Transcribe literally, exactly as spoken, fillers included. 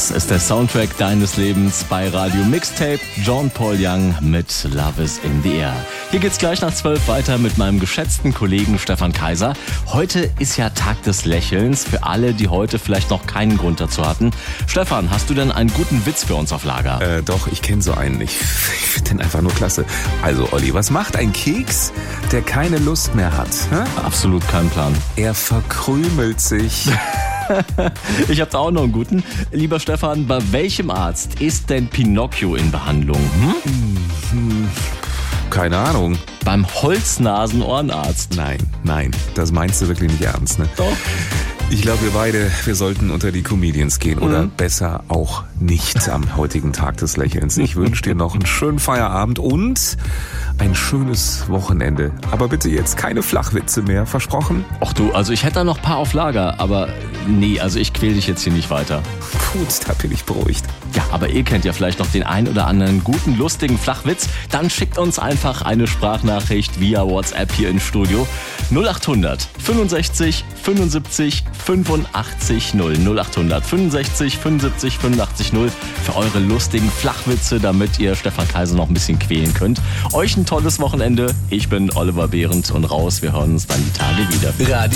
Das ist der Soundtrack deines Lebens bei Radio Mixtape. John Paul Young mit Love is in the Air. Hier geht's gleich nach zwölf weiter mit meinem geschätzten Kollegen Stefan Kaiser. Heute ist ja Tag des Lächelns für alle, die heute vielleicht noch keinen Grund dazu hatten. Stefan, hast du denn einen guten Witz für uns auf Lager? Äh, doch, ich kenne so einen. Ich, ich finde den einfach nur klasse. Also, Olli, was macht ein Keks, der keine Lust mehr hat? Hä? Absolut keinen Plan. Er verkrümelt sich. Ich habe da auch noch einen guten. Lieber Stefan, bei welchem Arzt ist denn Pinocchio in Behandlung? Hm? Hm, keine Ahnung. Beim Holznasen-Ohrenarzt. Nein, nein, das meinst du wirklich nicht ernst, ne? Doch. Ich glaube, wir beide, wir sollten unter die Comedians gehen. Oder Mhm. besser auch nicht am heutigen Tag des Lächelns. Ich wünsche dir noch einen schönen Feierabend und ein schönes Wochenende. Aber bitte jetzt keine Flachwitze mehr, versprochen? Ach du, also ich hätte da noch ein paar auf Lager, aber nee, also ich quäl dich jetzt hier nicht weiter. Gut, da bin ich beruhigt. Ja, aber ihr kennt ja vielleicht noch den ein oder anderen guten, lustigen Flachwitz. Dann schickt uns einfach eine Sprachnachricht via WhatsApp hier ins Studio. null acht hundert fünfundsechzig fünfundsiebzig fünfundachtzig null. null acht hundert fünfundsechzig fünfundsiebzig fünfundachtzig null für eure lustigen Flachwitze, damit ihr Stefan Kaiser noch ein bisschen quälen könnt. Euch ein tolles Wochenende. Ich bin Oliver Behrendt und raus. Wir hören uns dann die Tage wieder. Radio